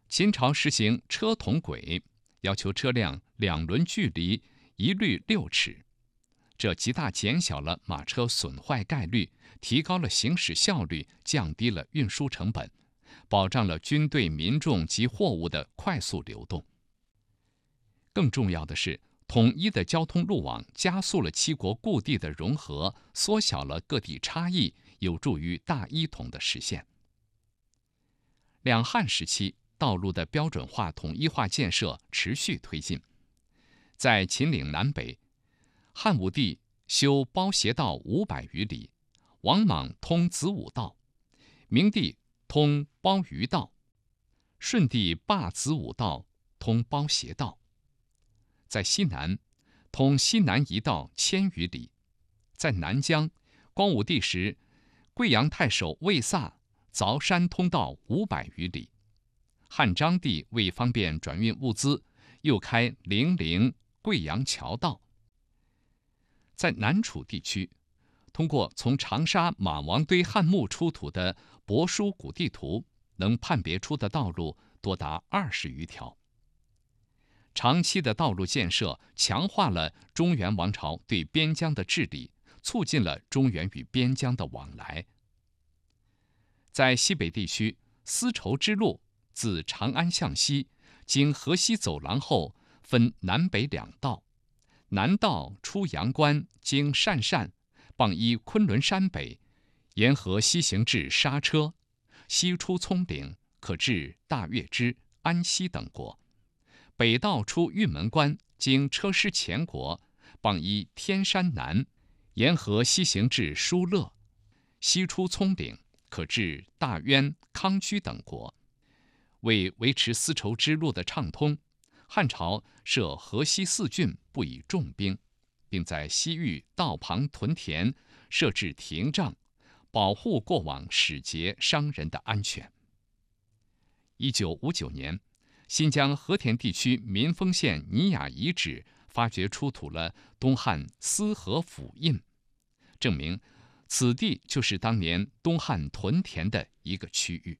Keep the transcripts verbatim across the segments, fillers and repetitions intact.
秦朝实行车同轨，要求车辆两轮距离一律六尺，这极大减小了马车损坏概率，提高了行驶效率，降低了运输成本，保障了军队、民众及货物的快速流动。更重要的是，统一的交通路网加速了七国故地的融合，缩小了各地差异，有助于大一统的实现。两汉时期，道路的标准化、统一化建设持续推进。在秦岭南北，汉武帝修包斜道五百余里，王莽通子午道，明帝通包鱼道，顺帝罢子午道，通包斜道。在西南，通西南一道千余里。在南疆，光武帝时，贵阳太守魏飒凿山通道五百余里。汉章帝为方便转运物资，又开零陵、贵阳桥道。在南楚地区，通过从长沙马王堆汉墓出土的帛书古地图，能判别出的道路多达二十余条。长期的道路建设强化了中原王朝对边疆的治理，促进了中原与边疆的往来。在西北地区，丝绸之路自长安向西，经河西走廊后，分南北两道。南道出阳关，经鄯善，傍依昆仑山北，沿河西行至莎车，西出葱岭，可至大月支、安西等国。北道出玉门关，经车师前国，傍依天山南，沿河西行至疏勒，西出葱岭，可至大渊、康居等国。为维持丝绸之路的畅通，汉朝设河西四郡，布以重兵，并在西域道旁屯田设置亭障，保护过往使节、商人的安全。一九五九年，新疆和田地区民丰县尼雅遗址发掘出土了东汉司河府印，证明此地就是当年东汉屯田的一个区域。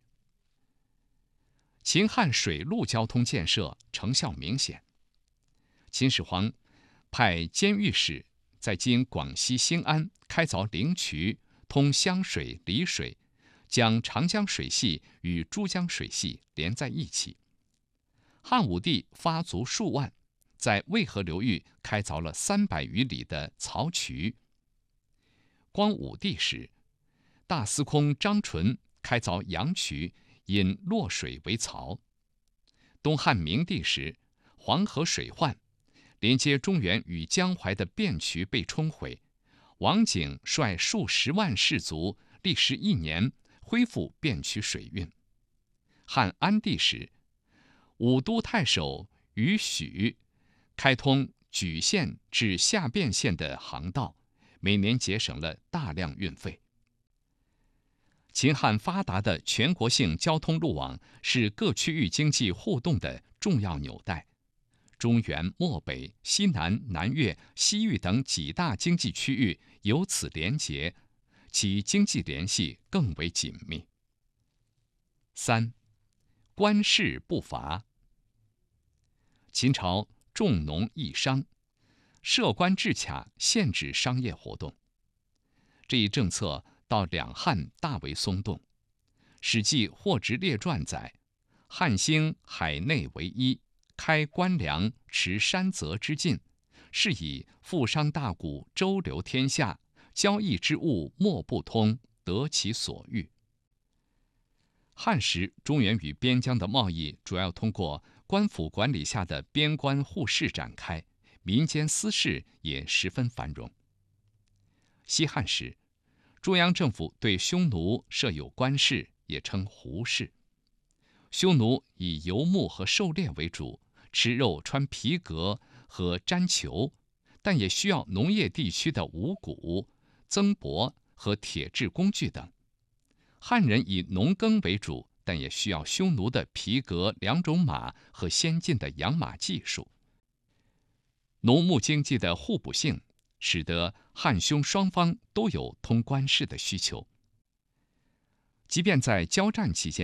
秦汉水陆交通建设成效明显。秦始皇派监狱使在今广西兴安开凿灵渠，通湘水、丽水，将长江水系与珠江水系连在一起。汉武帝发卒数万，在渭河流域开凿了三百余里的漕渠。光武帝时，大司空张纯开凿阳渠，引洛水为漕。东汉明帝时，黄河水患，连接中原与江淮的汴渠被冲毁，王景率数十万士卒，历时一年恢复汴渠水运。汉安帝时，武都太守于许开通莒县至下汴县的航道，每年节省了大量运费。秦汉发达的全国性交通路网是各区域经济互动的重要纽带。中原、漠北、西南、南越、西域等几大经济区域由此连结，其经济联系更为紧密。三，官市不伐。秦朝重农抑商，设官制卡，限制商业活动。这一政策到两汉大为松动。《史记·货殖列传》载：汉兴海内为一，开官粮，持山泽之境，是以富商大贾周流天下，交易之物莫不通，得其所欲。汉时，中原与边疆的贸易主要通过官府管理下的边关互市展开，民间私市也十分繁荣。西汉时，中央政府对匈奴设有官市，也称胡市。匈奴以游牧和狩猎为主，吃肉、穿皮革和毡裘，但也需要农业地区的五谷、增帛和铁制工具等。汉人以农耕为主，但也需要匈奴的皮革、两种马和先进的养马技术。农牧经济的互补性，使得汉匈双方都有通官市的需求。即便在交战期间，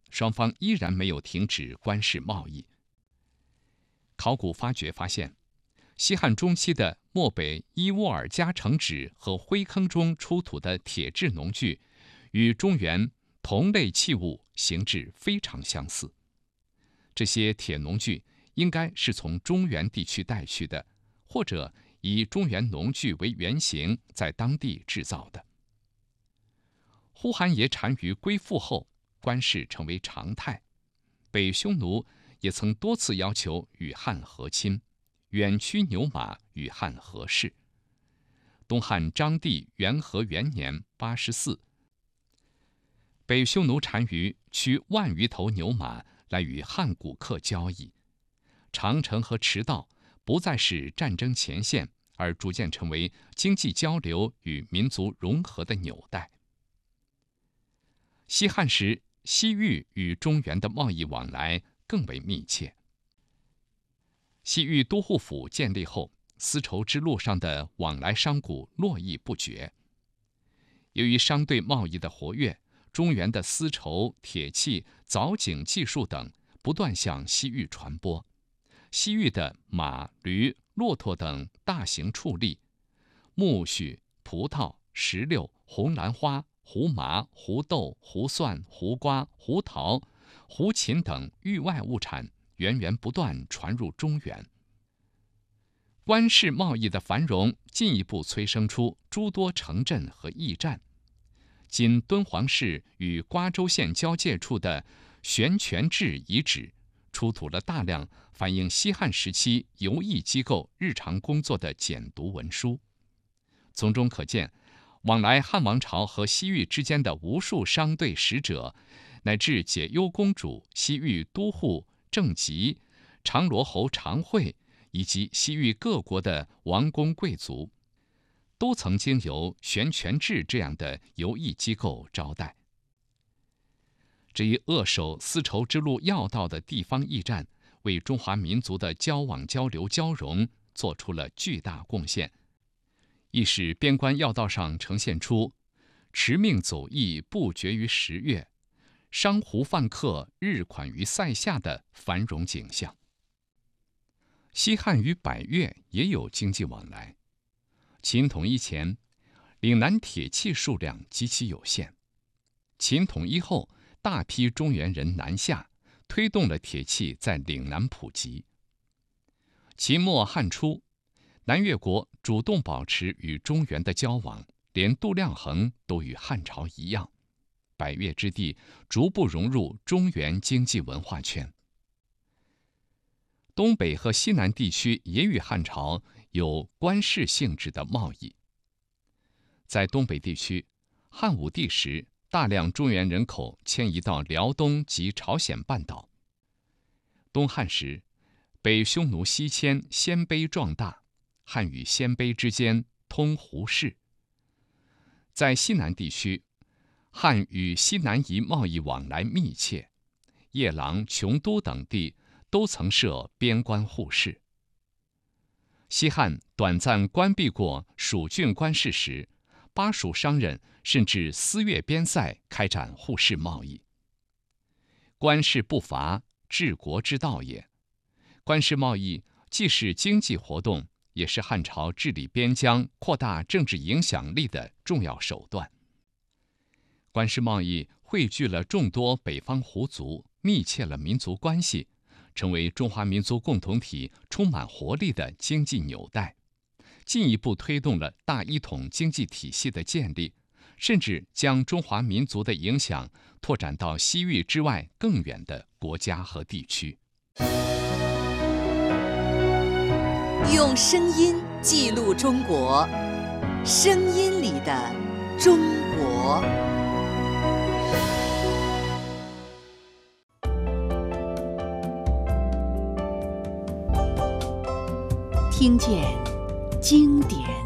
双方依然没有停止官市贸易。考古发掘发现，西汉中期的漠北伊乌尔加城址和灰坑中出土的铁制农具，与中原同类器物形制非常相似。这些铁农具应该是从中原地区带去的，或者以中原农具为原型，在当地制造的。呼韩邪单于归附后，官市成为常态，北匈奴也曾多次要求与汉和亲，远驱牛马与汉和氏。东汉章帝元和元年八十四，北匈奴单于驱万余头牛马来与汉古客交易，长城和驰道不再是战争前线，而逐渐成为经济交流与民族融合的纽带。西汉时，西域与中原的贸易往来更为密切。西域都护府建立后，丝绸之路上的往来商贾络绎不绝。由于商队贸易的活跃，中原的丝绸、铁器、凿井技术等不断向西域传播。西域的马、驴、骆驼等大型畜力，苜蓿、葡萄、石榴、红兰花、胡麻、胡豆、胡蒜、胡瓜、胡桃、胡芹等域外物产源源不断传入中原。官市贸易的繁荣进一步催生出诸多城镇和驿站。今敦煌市与瓜州县交界处的悬泉置遗址出土了大量反映西汉时期游艺机构日常工作的简牍文书，从中可见往来汉王朝和西域之间的无数商队使者，乃至解忧公主、西域都护郑吉、长罗侯常惠以及西域各国的王公贵族，都曾经由悬泉置这样的游艺机构招待。这一扼守丝绸之路要道的地方驿站，为中华民族的交往交流交融做出了巨大贡献，亦使边关要道上呈现出驰命走驿不绝于十月，商胡贩客日款于塞下的繁荣景象。西汉与百越也有经济往来。秦统一前，岭南铁器数量极其有限。秦统一后，大批中原人南下，推动了铁器在岭南普及。秦末汉初，南越国主动保持与中原的交往，连度量衡都与汉朝一样。百越之地逐步融入中原经济文化圈。东北和西南地区也与汉朝有官市性质的贸易。在东北地区，汉武帝时，大量中原人口迁移到辽东及朝鲜半岛。东汉时，北匈奴西迁，鲜卑壮大，汉与鲜卑之间通胡氏。在西南地区，汉与西南夷贸易往来密切，夜郎、琼都等地都曾设边关护市。西汉短暂关闭过蜀郡官市时，巴蜀商人甚至私越边塞开展互市贸易。官市不伐，治国之道也。官市贸易既是经济活动，也是汉朝治理边疆、扩大政治影响力的重要手段。官市贸易汇聚了众多北方胡族，密切了民族关系，成为中华民族共同体充满活力的经济纽带，进一步推动了大一统经济体系的建立，甚至将中华民族的影响拓展到西域之外更远的国家和地区。 用声音记录中国，声音里的中国。听见经典